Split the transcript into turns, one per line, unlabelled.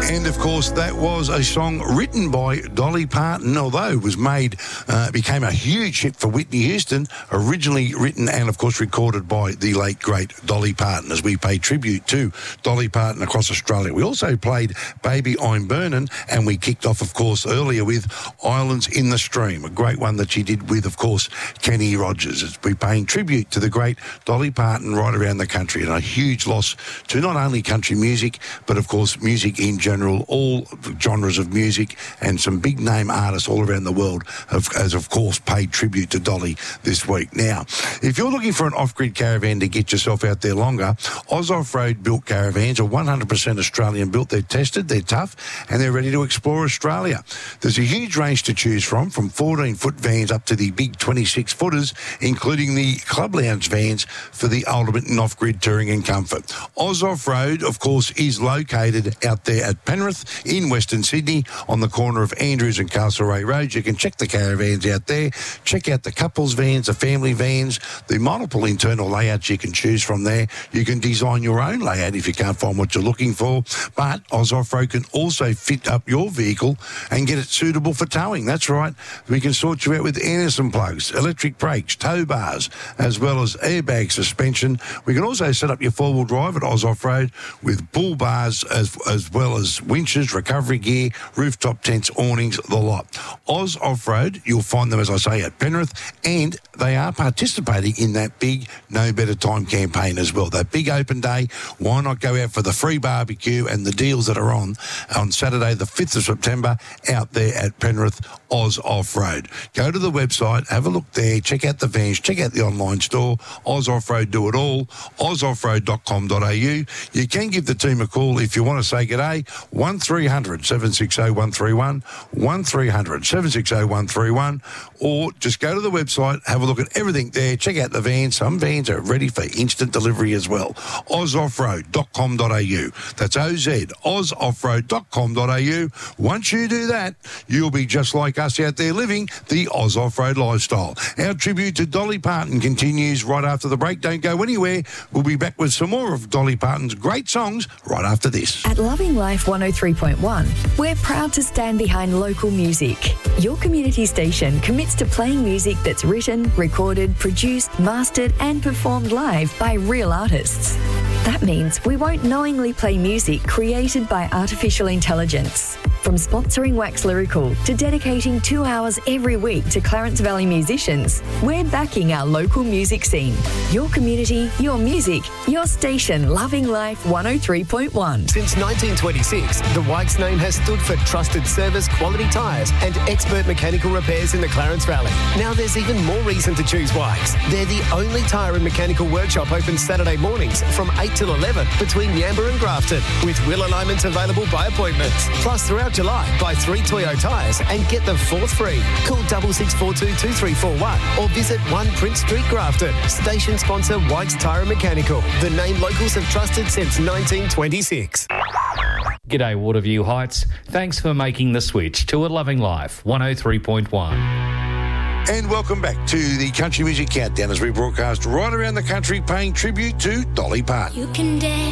And, of course, that was a song written by Dolly Parton, although it was became a huge hit for Whitney Houston, originally written and, of course, recorded by the late, great Dolly Parton, as we pay tribute to Dolly Parton across Australia. We also played Baby I'm Burnin', and we kicked off, of course, earlier with Islands in the Stream, a great one that she did with, of course, Kenny Rogers. As we're paying tribute to the great Dolly Parton right around the country, and a huge loss to not only country music, but, of course, music in general, all genres of music, and some big name artists all around the world has, of course, paid tribute to Dolly this week. Now, if you're looking for an off-grid caravan to get yourself out there longer, Oz Off-Road built caravans are 100% Australian built. They're tested, they're tough, and they're ready to explore Australia. There's a huge range to choose from 14-foot vans up to the big 26-footers, including the Club Lounge vans for the ultimate in off-grid touring and comfort. Oz Off-Road, of course, is located out there at Penrith in Western Sydney on the corner of Andrews and Castlereagh Road. You can check the caravans out there, check out the couples vans, the family vans, the multiple internal layouts you can choose from there. You can design your own layout if you can't find what you're looking for, but Oz Off-Road can also fit up your vehicle and get it suitable for towing. That's right, we can sort you out with Anderson plugs, electric brakes, tow bars, as well as airbag suspension. We can also set up your four-wheel drive at Oz Off-Road with bull bars as well as winches, recovery gear, rooftop tents, awnings, the lot. Oz Off-Road, you'll find them, as I say, at Penrith, and they are participating in that big No Better Time campaign as well. That big open day, why not go out for the free barbecue and the deals that are on Saturday, the 5th of September, out there at Penrith, Oz Off-Road. Go to the website, have a look there, check out the vans, check out the online store. Oz Off-Road do it all, ozoffroad.com.au. You can give the team a call if you want to say g'day, 1300 760 131, 1300 760 131, or just go to the website, have a look at everything there, check out the vans. Some vans are ready for instant delivery as well. ozoffroad.com.au. That's ozoffroad.com.au. Once you do that, you'll be just like us out there living the Oz Off-Road lifestyle. Our tribute to Dolly Parton continues right after the break. Don't go anywhere. We'll be back with some more of Dolly Parton's great songs right after this.
At Loving Life 103.1, we're proud to stand behind local music. Your community station commits to playing music that's written, recorded, produced, mastered and performed live by real artists. That means we won't knowingly play music created by artificial intelligence. From sponsoring Wax Lyrical to dedicating 2 hours every week to Clarence Valley musicians, we're backing our local music scene. Your community, your music, your station, Loving Life 103.1.
Since 1926, the Wykes name has stood for trusted service, quality tyres and expert mechanical repairs in the Clarence Valley. Now there's even more reason to choose Wykes. They're the only tyre and mechanical workshop open Saturday mornings from 8 till 11 between Yamba and Grafton, with wheel alignments available by appointment. Plus, throughout July, buy 3 Toyo tyres and get the 4th free. Call 6642 2341 or visit 1 Prince Street, Grafton. Station sponsor Wykes Tyre and Mechanical, the name locals have trusted since 1926.
G'day Waterview Heights. Thanks for making the switch to a Loving Life 103.1.
And welcome back to the Country Music Countdown as we broadcast right around the country paying tribute to Dolly Parton.
You can dance.